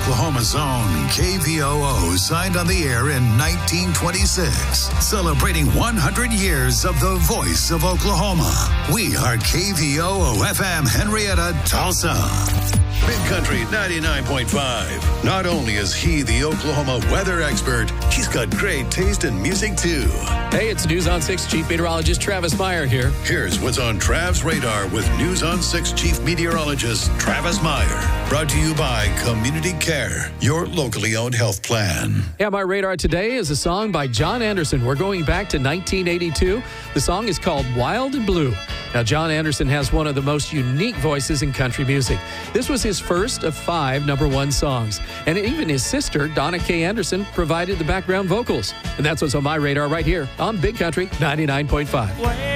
Oklahoma's own KVOO signed on the air in 1926, celebrating 100 years of the voice of Oklahoma. We are KVOO FM Henrietta, Tulsa. Big Country 99.5. Not only is he the Oklahoma weather expert, he's got great taste in music too. Hey, it's News on 6 Chief Meteorologist Travis Meyer here. Here's what's on Trav's radar with News on 6 Chief Meteorologist Travis Meyer. Brought to you by Community Care, your locally owned health plan. Yeah, my radar today is a song by John Anderson. We're going back to 1982. The song is called Wild and Blue. Now, John Anderson has one of the most unique voices in country music. This was his first of 5 #1 songs. And even his sister, Donna K. Anderson, provided the background vocals. And that's what's on my radar right here on Big Country 99.5.